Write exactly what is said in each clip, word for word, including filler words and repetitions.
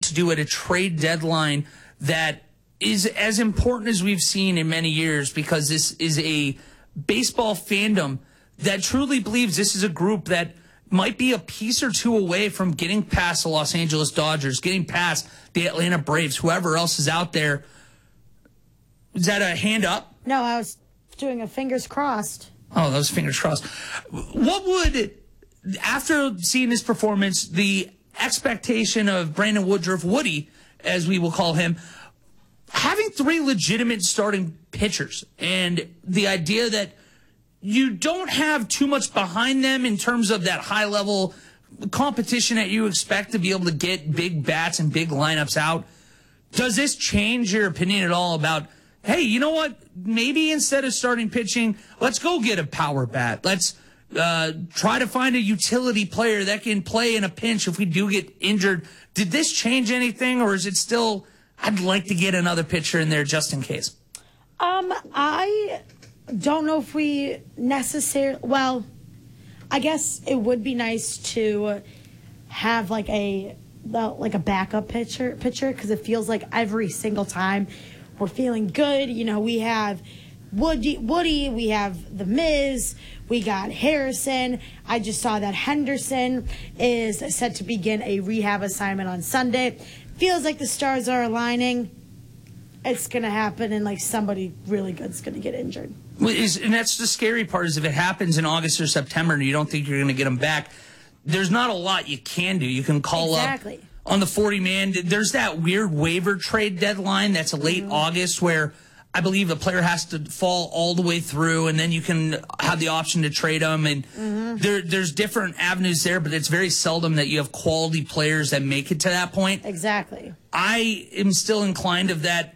to do at a trade deadline that is as important as we've seen in many years, because this is a baseball fandom that truly believes this is a group that might be a piece or two away from getting past the Los Angeles Dodgers, getting past the Atlanta Braves, whoever else is out there. Is that a hand up? No, I was doing a fingers crossed. Oh, those fingers crossed. What would, after seeing this performance, the expectation of Brandon Woodruff, Woody, as we will call him, having three legitimate starting pitchers, and the idea that you don't have too much behind them in terms of that high-level competition that you expect to be able to get big bats and big lineups out, does this change your opinion at all about, hey, you know what, maybe instead of starting pitching, let's go get a power bat. Let's uh, try to find a utility player that can play in a pinch if we do get injured. Did this change anything, or is it still, I'd like to get another pitcher in there just in case? Um, I don't know if we necessarily, well, I guess it would be nice to have like a like a backup pitcher pitcher because it feels like every single time we're feeling good. You know, we have Woody, Woody, we have The Miz, we got Harrison. I just saw that Henderson is set to begin a rehab assignment on Sunday. Feels like the stars are aligning. It's going to happen, and like somebody really good's going to get injured. Well, is, and that's the scary part, is if it happens in August or September and you don't think you're going to get them back, there's not a lot you can do. You can call exactly. up on the forty man. There's that weird waiver trade deadline that's late mm-hmm. August where I believe a player has to fall all the way through, and then you can have the option to trade them. And mm-hmm. there, there's different avenues there, but it's very seldom that you have quality players that make it to that point. Exactly. I am still inclined of that.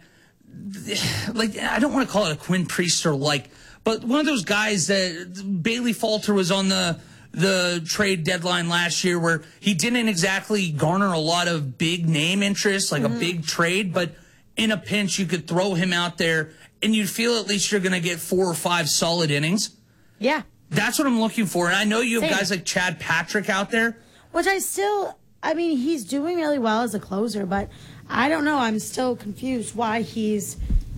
Like, I don't want to call it a Quinn Priester like, but one of those guys that Bailey Falter was on the the trade deadline last year where he didn't exactly garner a lot of big name interest, like mm-hmm. a big trade, but in a pinch you could throw him out there and you'd feel at least you're going to get four or five solid innings. Yeah. That's what I'm looking for. And I know you have Same. guys like Chad Patrick out there. Which I still, I mean, he's doing really well as a closer, but I don't know. I'm still confused why he's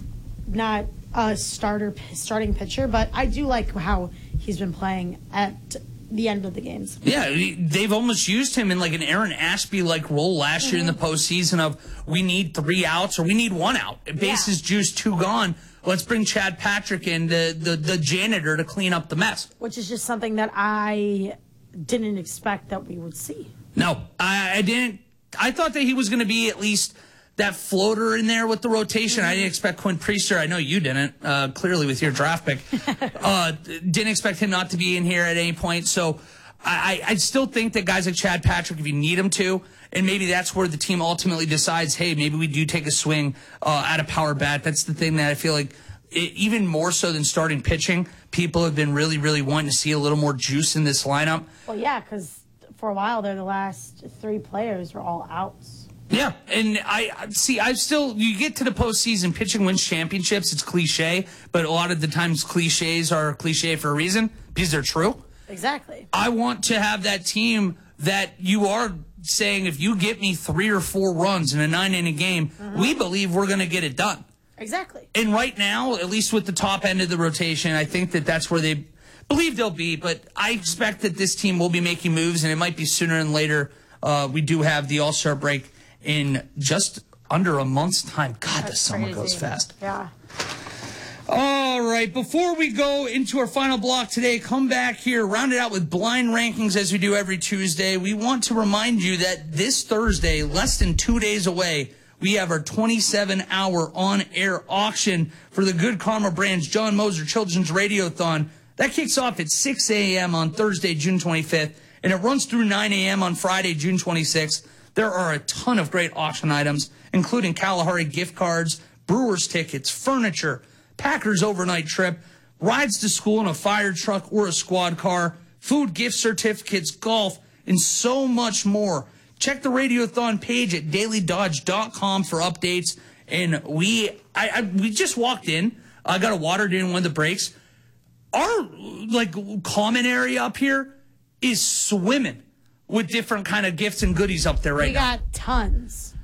not a starter, starting pitcher, but I do like how he's been playing at the end of the games. Yeah, they've almost used him in like an Aaron Ashby-like role last mm-hmm. year in the postseason of we need three outs or we need one out. Bases yeah. juiced, two gone. Let's bring Chad Patrick in, the, the, the janitor, to clean up the mess. Which is just something that I didn't expect that we would see. No, I, I didn't. I thought that he was going to be at least that floater in there with the rotation. Mm-hmm. I didn't expect Quinn Priester. I know you didn't, uh, clearly with your draft pick. uh, didn't expect him not to be in here at any point. So I, I still think that guys like Chad Patrick, if you need him to, and maybe that's where the team ultimately decides, hey, maybe we do take a swing uh, at a power bat. That's the thing that I feel like, it, even more so than starting pitching, people have been really, really wanting to see a little more juice in this lineup. Well, yeah, because for a while there, the last three players were all outs. Yeah, and I see, I still, you get to the postseason, pitching wins championships, it's cliche, but a lot of the times cliches are cliche for a reason, because they're true. Exactly. I want to have that team that you are saying, if you get me three or four runs in a nine-inning game, mm-hmm. we believe we're going to get it done. Exactly. And right now, at least with the top end of the rotation, I think that that's where they believe they'll be, but I expect that this team will be making moves, and it might be sooner than later. Uh, we do have the All-Star break in just under a month's time. God, That's the summer crazy. Goes fast. Yeah. All right, before we go into our final block today, come back here, round it out with blind rankings as we do every Tuesday. We want to remind you that this Thursday, less than two days away, we have our twenty-seven hour on-air auction for the Good Karma Brands John Moser Children's Radiothon. That kicks off at six a m on Thursday, June twenty-fifth, and it runs through nine a m on Friday, June twenty-sixth. There are a ton of great auction items, including Kalahari gift cards, Brewers tickets, furniture, Packers overnight trip, rides to school in a fire truck or a squad car, food gift certificates, golf, and so much more. Check the Radiothon page at daily dodge dot com for updates. And we I, I we just walked in. I got a water during one of the breaks. Our like common area up here is swimming with different kind of gifts and goodies up there right we now. We got tons.